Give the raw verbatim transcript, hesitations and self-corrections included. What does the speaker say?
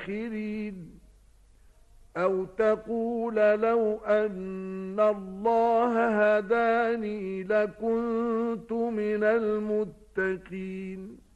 الآخرين أو تقول لو أن الله هداني لكنت من المتقين